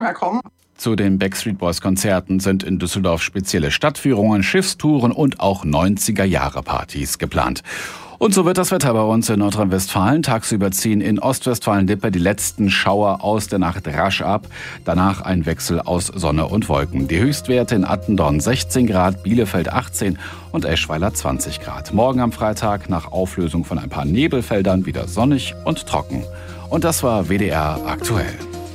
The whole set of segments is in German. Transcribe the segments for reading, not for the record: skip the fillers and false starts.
mehr kommen. Zu den Backstreet Boys Konzerten sind in Düsseldorf spezielle Stadtführungen, Schiffstouren und auch 90er-Jahre-Partys geplant. Und so wird das Wetter bei uns in Nordrhein-Westfalen. Tagsüber ziehen in Ostwestfalen-Lippe die letzten Schauer aus der Nacht rasch ab. Danach ein Wechsel aus Sonne und Wolken. Die Höchstwerte in Attendorn 16 Grad, Bielefeld 18 und Eschweiler 20 Grad. Morgen am Freitag nach Auflösung von ein paar Nebelfeldern wieder sonnig und trocken. Und das war WDR aktuell.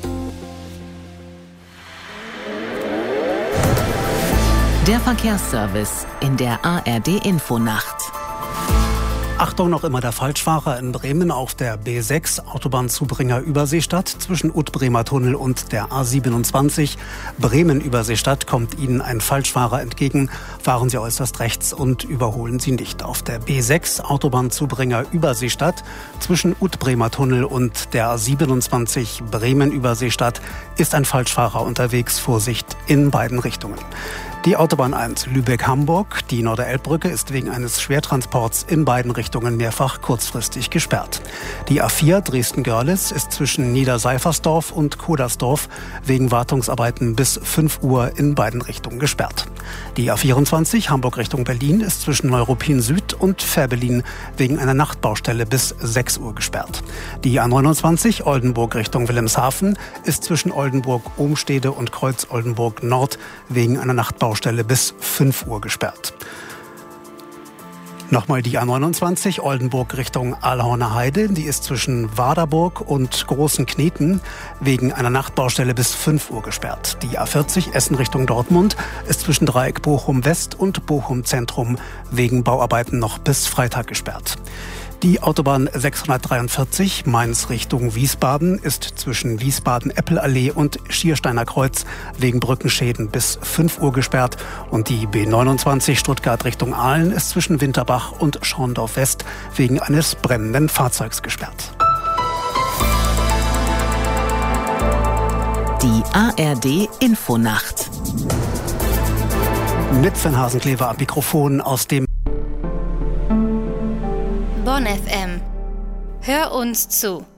Der Verkehrsservice in der ARD-Infonacht. Achtung, noch immer der Falschfahrer in Bremen auf der B6, Autobahnzubringer Überseestadt zwischen Ut-Bremer Tunnel und der A27. Bremen-Überseestadt kommt Ihnen ein Falschfahrer entgegen. Fahren Sie äußerst rechts und überholen Sie nicht. Auf der B6, Autobahnzubringer Überseestadt zwischen Ut-Bremer Tunnel und der A27 Bremen-Überseestadt ist ein Falschfahrer unterwegs. Vorsicht in beiden Richtungen. Die Autobahn 1 Lübeck-Hamburg, die Norderelbbrücke, ist wegen eines Schwertransports in beiden Richtungen mehrfach kurzfristig gesperrt. Die A4 Dresden-Görlitz ist zwischen Niederseifersdorf und Kodersdorf wegen Wartungsarbeiten bis 5 Uhr in beiden Richtungen gesperrt. Die A24 Hamburg Richtung Berlin ist zwischen Neuruppin Süd und Fährberlin wegen einer Nachtbaustelle bis 6 Uhr gesperrt. Die A29 Oldenburg Richtung Wilhelmshaven ist zwischen Oldenburg-Ohmstede und Kreuz-Oldenburg Nord wegen einer Nachtbaustelle bis 5 Uhr gesperrt. Nochmal die A29 Oldenburg Richtung Aalhorner Heide. Die ist zwischen Waderburg und Großen Kneten wegen einer Nachtbaustelle bis 5 Uhr gesperrt. Die A40 Essen Richtung Dortmund ist zwischen Dreieck Bochum West und Bochum Zentrum wegen Bauarbeiten noch bis Freitag gesperrt. Die Autobahn 643 Mainz Richtung Wiesbaden ist zwischen Wiesbaden-Eppelallee und Schiersteiner Kreuz wegen Brückenschäden bis 5 Uhr gesperrt. Und die B29 Stuttgart Richtung Aalen ist zwischen Winterbach und Schorndorf West wegen eines brennenden Fahrzeugs gesperrt. Die ARD Infonacht. Mit Sven Hasenklever am Mikrofon aus dem Bonn FM. Hör uns zu.